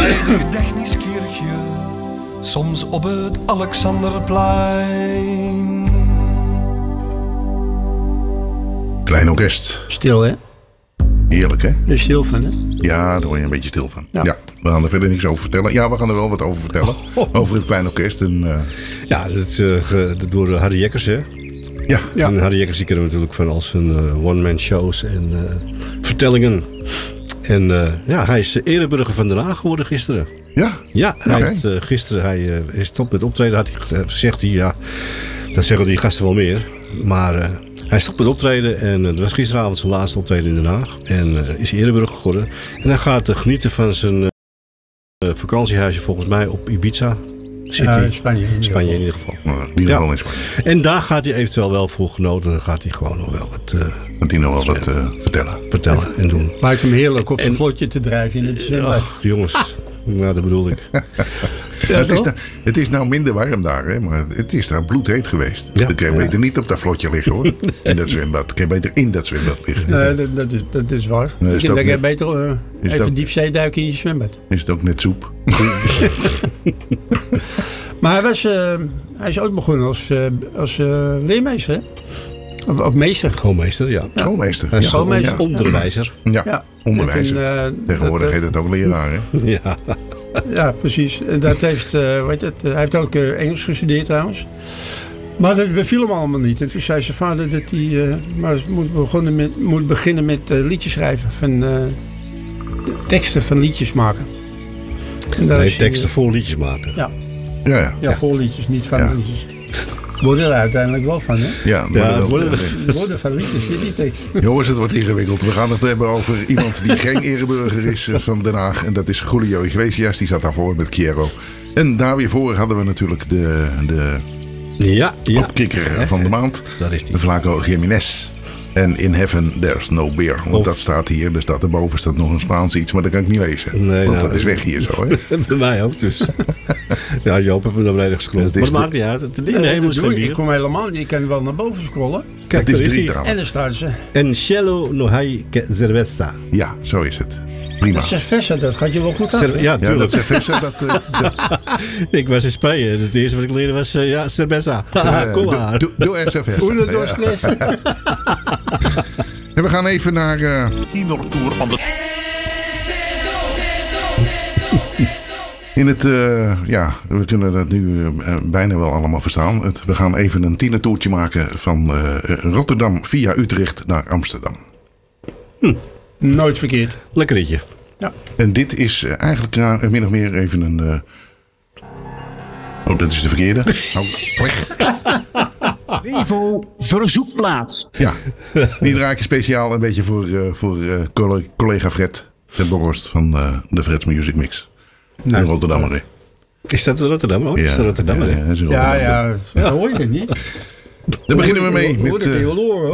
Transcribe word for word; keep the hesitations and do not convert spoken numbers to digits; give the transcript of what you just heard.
Heilige Technisch Kirchje, soms op het Alexanderplein. Klein orkest. Stil, hè? Heerlijk, hè? Er is stil van, hè? Ja, daar word je een beetje stil van. Ja. Ja. We gaan er verder niks over vertellen. Ja, we gaan er wel wat over vertellen. Oh. Over het Klein Orkest. En, uh... Ja, dat is uh, door Harry Jekkers, hè? Ja. ja. En Harry Jekkers die kennen we natuurlijk van al zijn uh, one-man shows en uh, vertellingen. En uh, ja, hij is ereburger van Den Haag geworden gisteren. Ja? Ja, hij okay. heeft, uh, gisteren hij, uh, is stopt met optreden. Had hij, zegt hij, ja, dat zeggen die gasten wel meer. Maar uh, hij stopt met optreden en uh, dat was gisteravond zijn laatste optreden in Den Haag. En uh, is ereburger geworden. En hij gaat uh, genieten van zijn uh, vakantiehuisje volgens mij op Ibiza. City. Uh, Spanje. In Spanje in ieder geval. Nou, in ieder geval ja. in Spanje. En daar gaat hij eventueel wel voor genoten. Dan gaat hij gewoon nog wel wat, uh, gaat hij nog wel wat uh, vertellen. vertellen ja. en doen. Lijkt hem heerlijk op zijn en, vlotje te drijven in het zwembad. Ach, jongens. Nou, dat bedoel ik. Ja, het, is nou, het is nou minder warm daar, hè, maar het is daar bloedheet geweest. Ja. Dan kan je ja. beter niet op dat vlotje liggen, hoor. In dat zwembad. Dan kan je beter in dat zwembad liggen. Nee, dat, dat, is, dat is waar. Nee, is dan kan je net, beter uh, even ook, diepzee duiken in je zwembad. Is het ook net soep? Maar hij, was, uh, hij is ook begonnen als, uh, als uh, leermeester, hè? Of, of meester. Schoolmeester, ja. ja. Schoolmeester. Hij is ja. schoolmeester. Ja. Onderwijzer. Ja, ja. onderwijzer. En, uh, Tegenwoordig heet het ook leraar, hè? Ja. Ja, precies. En dat heeft, uh, weet het, hij heeft ook uh, Engels gestudeerd trouwens. Maar dat beviel hem allemaal niet. En toen zei zijn vader dat hij uh, maar moet, beginnen met, moet beginnen met uh, liedjes schrijven. Van, uh, teksten van liedjes maken. En daar nee, is teksten hij, voor liedjes maken. Ja. Ja, ja. ja, voor liedjes, niet van ja. liedjes. Worden er uiteindelijk wel van, hè? Ja, ja het worden, er, worden van liedjes, die tekst. Jongens, het wordt ingewikkeld. We gaan het hebben over iemand die geen ereburger is van Den Haag. En dat is Julio Iglesias. Die zat daarvoor met Quiero. En daar weer voor hadden we natuurlijk de, de ja, ja. opkikker ja. van de maand. Dat is die. Flaco Jiménez. En In Heaven There's No Beer. Want of. dat staat hier. Er staat erboven staat nog een Spaans iets. Maar dat kan ik niet lezen. Nee, want nou, dat is weg hier zo. Hè? Bij mij ook dus. Ja, Joop heeft me naar beneden gescrolld. Maar dat de... maakt niet uit. In de hemel is geen bier. Ik kom helemaal niet. Ik kan wel naar boven scrollen. Kijk, het is drie en dan staan ze. En cielo no hay cerveza. Ja, zo is het. Prima. Dat cerveza, dat gaat je wel goed af. Cer- ja, ja, dat cerveza, dat... Uh, dat... Ik was in Spanje en het eerste wat ik leerde was, uh, ja, cerveza. Ja, kom maar. Doe, doe er cerveza. Hoe dat doorslees. En we gaan even naar... Uh... Tour van de... In het, uh, ja, we kunnen dat nu uh, bijna wel allemaal verstaan. Het, we gaan even een tienertoertje maken van uh, Rotterdam via Utrecht naar Amsterdam. Hm. Nooit verkeerd. Lekker ritje. Ja. En dit is uh, eigenlijk uh, min of meer even een... Uh... Oh, dat is de verkeerde. Oh, Revo verzoekplaat. Ja, die draai ik speciaal een beetje voor, uh, voor uh, collega Fred ten Borhorst van uh, de Fred's Music Mix. Nou, in Rotterdam. Hè. Is dat de Rotterdam? Oh, ja, is dat Rotterdam? Ja, ja, ja, ja, ja, hoor je het niet. Daar beginnen we mee met... Uh,